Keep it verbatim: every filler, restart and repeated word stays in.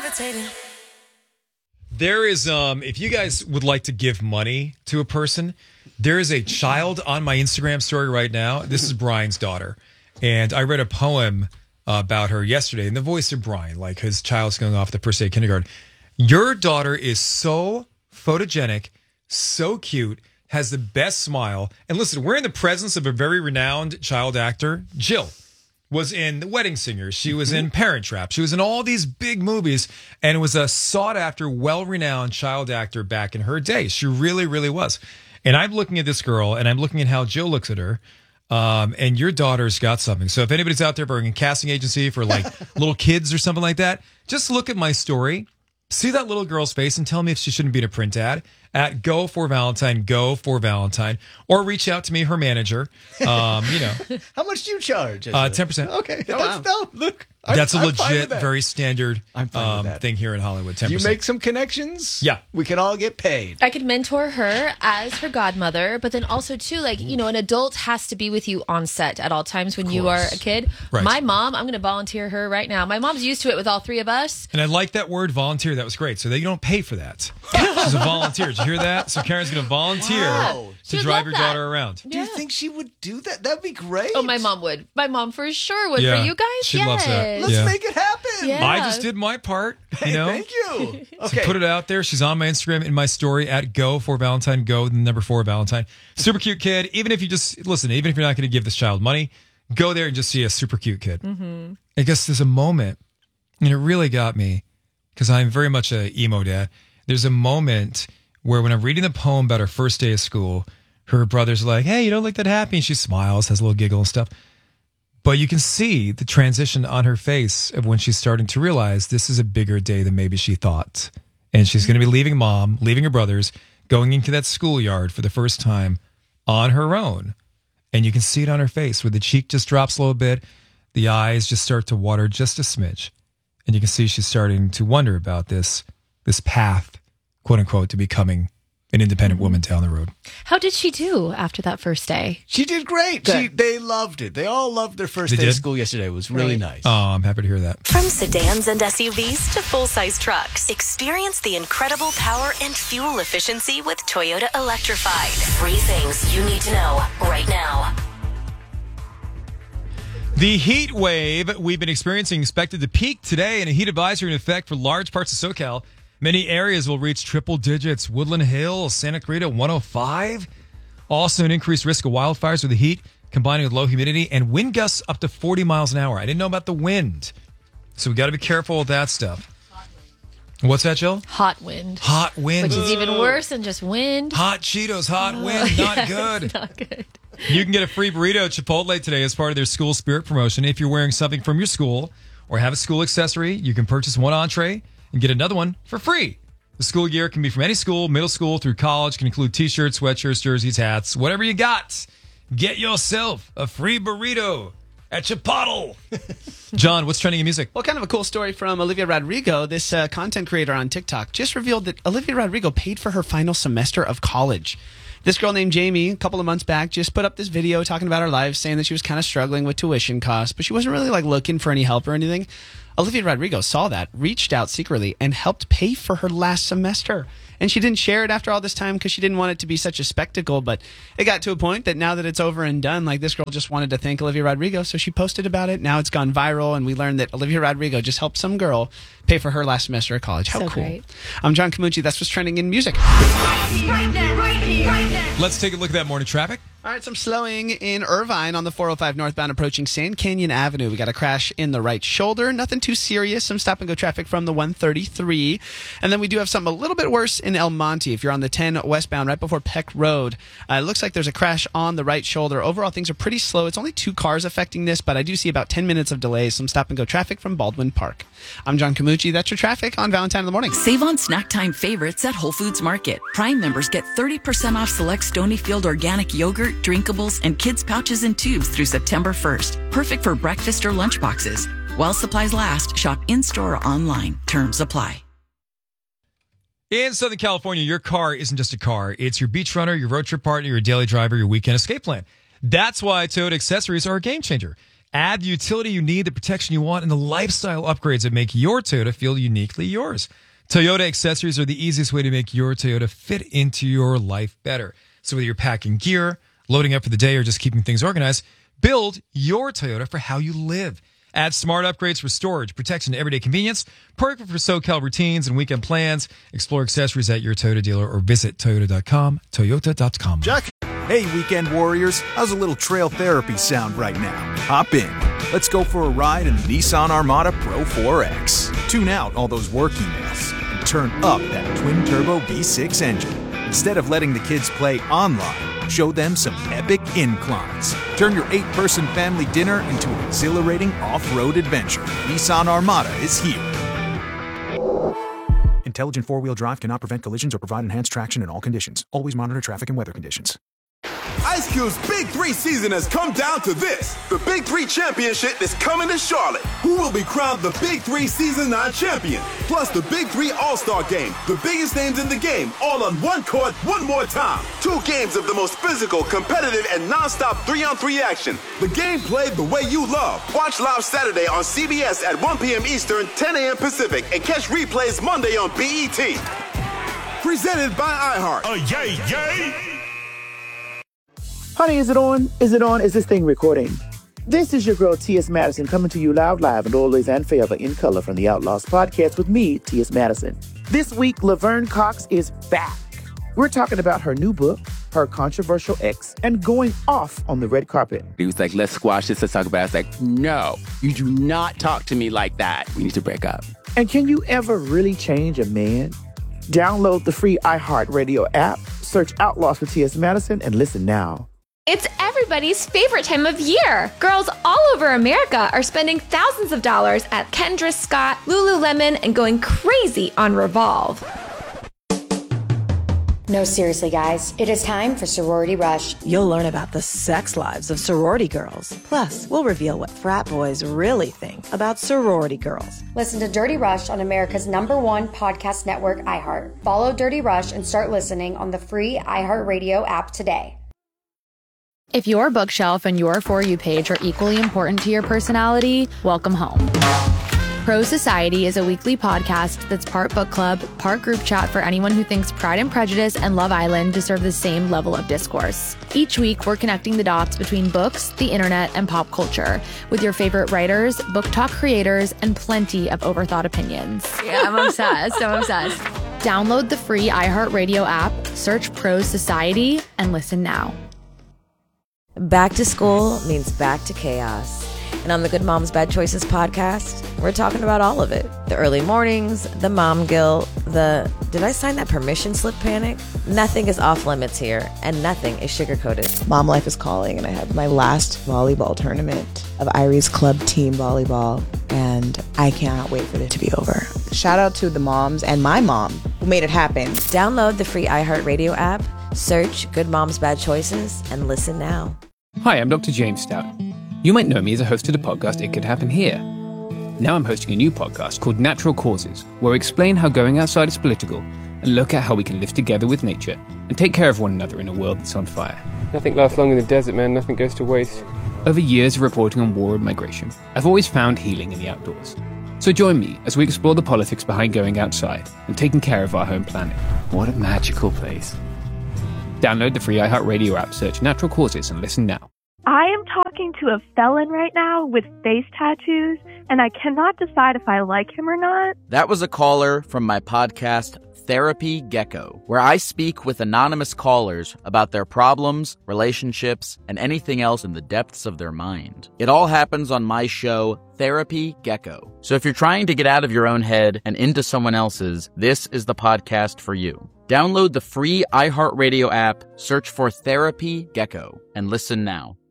levitating. There is, um, if you guys would like to give money to a person, there is a child on my Instagram story right now. This is Brian's daughter. And I read a poem uh, about her yesterday in the voice of Brian, like his child's going off the first day of kindergarten. Your daughter is so photogenic, so cute, has the best smile. And listen, we're in the presence of a very renowned child actor, Jill. Was in The Wedding Singer. She was in Parent Trap. She was in all these big movies and was a sought-after, well-renowned child actor back in her day. She really, really was. And I'm looking at this girl, and I'm looking at how Jill looks at her, um, and your daughter's got something. So if anybody's out there for a casting agency for, like, little kids or something like that, just look at my story, see that little girl's face, and tell me if she shouldn't be in a print ad at Go for Valentine, Go for Valentine, or reach out to me, her manager. Um, you know, how much do you charge? Uh, ten percent. Okay, that's, no, look, I'm, that's a I'm fine with legit, that. very standard I'm fine with um, that. thing here in Hollywood. ten percent. You make some connections. Yeah, we can all get paid. I could mentor her as her godmother, but then also too, like you know, an adult has to be with you on set at all times when you are a kid. Right. My mom, I'm going to volunteer her right now. My mom's used to it with all three of us. And I like that word, volunteer. That was great. So they don't pay for that. She's a volunteer. Did you hear that? So Karen's going to volunteer Wow. to drive your daughter around. Do you think she would do that? That'd be great. Oh, my mom would. My mom for sure would. Yeah, For you guys, she yes. loves that. Let's Yeah. make it happen. Yeah. I just did my part. You know? Thank you. So Okay. put it out there. She's on my Instagram in my story at Go for Valentine. Go the number four Valentine. Super cute kid. Even if you just listen, even if you're not going to give this child money, go there and just see a super cute kid. Mm-hmm. I guess there's a moment, and it really got me because I'm very much a emo dad. There's a moment where when I'm reading the poem about her first day of school, her brother's like, "Hey, you don't look that happy," and she smiles, has a little giggle and stuff. But you can see the transition on her face of when she's starting to realize this is a bigger day than maybe she thought. And she's going to be leaving mom, leaving her brothers, going into that schoolyard for the first time on her own. And you can see it on her face where the cheek just drops a little bit. The eyes just start to water just a smidge. And you can see she's starting to wonder about this, this path, quote unquote, to becoming an independent woman down the road. How did she do after that first day? She did great. She, they loved it. They all loved their first They day did? of school yesterday. It was really nice. Oh, I'm happy to hear that. From sedans and S U Vs to full-size trucks, experience the incredible power and fuel efficiency with Toyota Electrified. Three things you need to know right now. The heat wave we've been experiencing expected to peak today, and a heat advisory in effect for large parts of SoCal. Many areas will reach triple digits. Woodland Hills, Santa Clarita, one oh five. Also an increased risk of wildfires with the heat, combining with low humidity and wind gusts up to forty miles an hour. I didn't know about the wind, so we got to be careful with that stuff. What's that, Jill? Hot wind. Hot wind. Which is even worse than just wind. Hot Cheetos, hot wind, not Yes, good. Not good. You can get a free burrito at Chipotle today as part of their school spirit promotion. If you're wearing something from your school or have a school accessory, you can purchase one entree and get another one for free. The school year can be from any school, middle school through college, can include t-shirts, sweatshirts, jerseys, hats, whatever you got. Get yourself a free burrito at Chipotle. John, what's trending in music? Well, kind of a cool story from Olivia Rodrigo. This uh, content creator on TikTok just revealed that Olivia Rodrigo paid for her final semester of college. This girl named Jamie, a couple of months back, just put up this video talking about her life, saying that she was kind of struggling with tuition costs, but she wasn't really like looking for any help or anything. Olivia Rodrigo saw that, reached out secretly, and helped pay for her last semester. And she didn't share it after all this time because she didn't want it to be such a spectacle. But it got to a point that now that it's over and done, like this girl just wanted to thank Olivia Rodrigo, so she posted about it. Now it's gone viral, and we learned that Olivia Rodrigo just helped some girl pay for her last semester of college. How So cool. great. I'm John Camucci. That's what's trending in music. Right there, right here, right there. Let's take a look at that morning traffic. All right, some slowing in Irvine on the four oh five northbound approaching Sand Canyon Avenue. We got a crash in the right shoulder. Nothing too serious. Some stop and go traffic from the one thirty-three. And then we do have something a little bit worse in El Monte. If you're on the ten westbound right before Peck Road, uh, it looks like there's a crash on the right shoulder. Overall, things are pretty slow. It's only two cars affecting this, but I do see about ten minutes of delays. Some stop and go traffic from Baldwin Park. I'm John Camucci. That's your traffic on Valentine in the Morning. Save on snack time favorites at Whole Foods Market. Prime members get thirty percent off select Stonyfield organic yogurt, drinkables, and kids' pouches and tubes through September first. Perfect for breakfast or lunch boxes. While supplies last, shop in-store or online. Terms apply. In Southern California, your car isn't just a car. It's your beach runner, your road trip partner, your daily driver, your weekend escape plan. That's why Toyota accessories are a game changer. Add the utility you need, the protection you want, and the lifestyle upgrades that make your Toyota feel uniquely yours. Toyota accessories are the easiest way to make your Toyota fit into your life better. So whether you're packing gear, loading up for the day, or just keeping things organized, build your Toyota for how you live. Add smart upgrades for storage, protection, and everyday convenience. Perfect for SoCal routines and weekend plans. Explore accessories at your Toyota dealer or visit toyota dot com. toyota dot com. Jack. Hey, weekend warriors. How's a little trail therapy sound right now? Hop in. Let's go for a ride in the Nissan Armada Pro four X. Tune out all those work emails and turn up that twin-turbo V six engine. Instead of letting the kids play online, show them some epic inclines. Turn your eight-person family dinner into an exhilarating off-road adventure. Nissan Armada is here. Intelligent four-wheel drive cannot prevent collisions or provide enhanced traction in all conditions. Always monitor traffic and weather conditions. Ice Cube's Big Three season has come down to this. The Big Three Championship is coming to Charlotte. Who will be crowned the Big Three Season nine champion? Plus the Big Three All-Star Game. The biggest names in the game, all on one court, one more time. Two games of the most physical, competitive, and non-stop three-on-three action. The game played the way you love. Watch live Saturday on C B S at one p.m. Eastern, ten a.m. Pacific, and catch replays Monday on B E T. Presented by iHeart. Oh, yay, yay! Honey, is it on? Is it on? Is this thing recording? This is your girl, T S. Madison, coming to you loud, live, and always and forever in color from the Outlaws podcast with me, T S. Madison. This week, Laverne Cox is back. We're talking about her new book, her controversial ex, and going off on the red carpet. He was like, let's squash this, let's talk about it. I was like, no, you do not talk to me like that. We need to break up. And can you ever really change a man? Download the free iHeartRadio app, search Outlaws with T S. Madison, and listen now. It's everybody's favorite time of year. Girls all over America are spending thousands of dollars at Kendra Scott, Lululemon, and going crazy on Revolve. No, seriously, guys. It is time for Sorority Rush. You'll learn about the sex lives of sorority girls. Plus, we'll reveal what frat boys really think about sorority girls. Listen to Dirty Rush on America's number one podcast network, iHeart. Follow Dirty Rush and start listening on the free iHeartRadio app today. If your bookshelf and your For You page are equally important to your personality, welcome home. Pro Society is a weekly podcast that's part book club, part group chat for anyone who thinks Pride and Prejudice and Love Island deserve the same level of discourse. Each week, we're connecting the dots between books, the internet, and pop culture with your favorite writers, book talk creators, and plenty of overthought opinions. Yeah, I'm obsessed. I'm obsessed. Download the free iHeartRadio app, search Pro Society, and listen now. Back to school means back to chaos. And on the Good Moms Bad Choices podcast, we're talking about all of it. The early mornings, the mom guilt, the did I sign that permission slip panic? Nothing is off limits here, and nothing is sugar-coated. Mom life is calling, and I have my last volleyball tournament of Irie's club team volleyball, and I cannot wait for it to be over. Shout out to the moms and my mom who made it happen. Download the free iHeartRadio app, search Good Moms Bad Choices, and listen now. Hi, I'm Doctor James Stout. You might know me as a host of the podcast It Could Happen Here. Now I'm hosting a new podcast called Natural Causes, where we explain how going outside is political and look at how we can live together with nature and take care of one another in a world that's on fire. Nothing lasts long in the desert, man. Nothing goes to waste. Over years of reporting on war and migration, I've always found healing in the outdoors. So join me as we explore the politics behind going outside and taking care of our home planet. What a magical place. Download the free iHeartRadio app, search Natural Causes, and listen now. I am talking to a felon right now with face tattoos, and I cannot decide if I like him or not. That was a caller from my podcast, Therapy Gecko, where I speak with anonymous callers about their problems, relationships, and anything else in the depths of their mind. It all happens on my show, Therapy Gecko. So if you're trying to get out of your own head and into someone else's, this is the podcast for you. Download the free iHeartRadio app, search for Therapy Gecko, and listen now.